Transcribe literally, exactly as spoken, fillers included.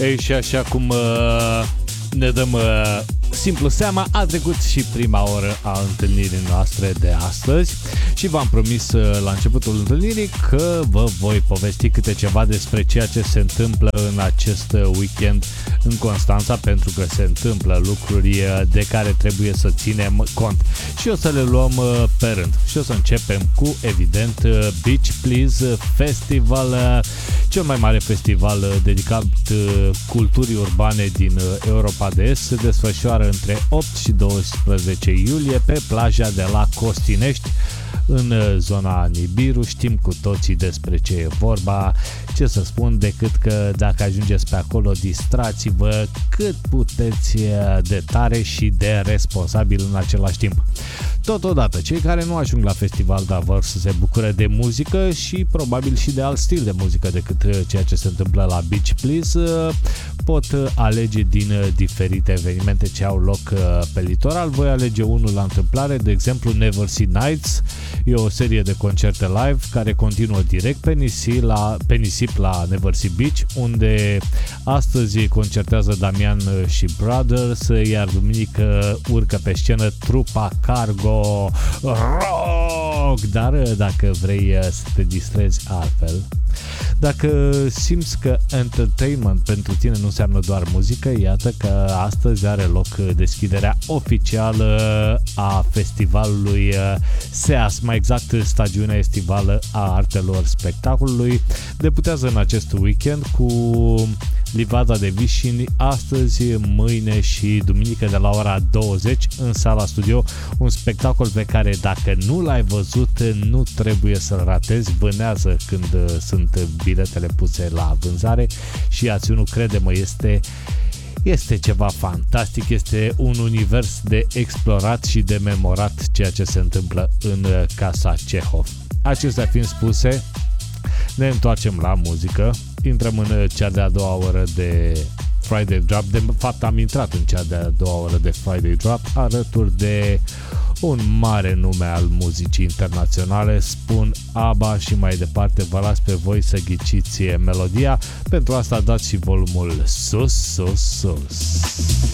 Ei, și așa cum uh, ne dăm uh, simplu seama, a trecut și prima oră a întâlnirii noastre de astăzi și v-am promis uh, la începutul întâlnirii că vă voi povesti câte ceva despre ceea ce se întâmplă în acest weekend în Constanța, pentru că se întâmplă lucruri uh, de care trebuie să ținem cont și o să le luăm uh, pe rând. Și o să începem cu, evident, uh, Beach Please Festival, uh, cel mai mare festival uh, dedicat uh, culturii urbane din uh, Europa de Est. Se desfășoară între opt și doisprezece iulie pe plaja de la Costinești, în zona Nibiru. Știm cu toții despre ce e vorba, ce să spun decât că dacă ajungeți pe acolo, distrați-vă cât puteți de tare și de responsabil în același timp. Totodată, cei care nu ajung la festival, dar vor să se bucure de muzică și probabil și de alt stil de muzică decât ceea ce se întâmplă la Beach Please, pot alege din diferite evenimente ce au loc pe litoral. Voi alege unul la întâmplare, de exemplu Neversea Nights. E o serie de concerte live care continuă direct pe nisip la, pe nisip la Neversea Beach, unde astăzi concertează Damian și Brothers, iar duminică urcă pe scenă trupa Cargo Rock. Dar dacă vrei să te distrezi altfel, dacă simți că entertainment pentru tine nu înseamnă doar muzică, iată că astăzi are loc deschiderea oficială a festivalului S E A S, mai exact stagiunea estivală a artelor spectacolului. Debutează în acest weekend cu Livada de Vișini, astăzi, mâine și duminică de la ora douăzeci în Sala Studio, un spectacol pe care dacă nu l-ai văzut nu trebuie să-l ratezi. Vânează când sunt biletele puse la vânzare și ați unul, crede-mă, este Este ceva fantastic, este un univers de explorat și de memorat ceea ce se întâmplă în Casa Cehov. Acestea fiind spuse, ne întoarcem la muzică, intrăm în cea de-a doua oră de Friday Drop. De fapt, am intrat în cea de-a doua oră de Friday Drop alături de un mare nume al muzicii internaționale, spun ABBA, și mai departe vă las pe voi să ghiciți melodia. Pentru asta dați și volumul sus, sus, sus.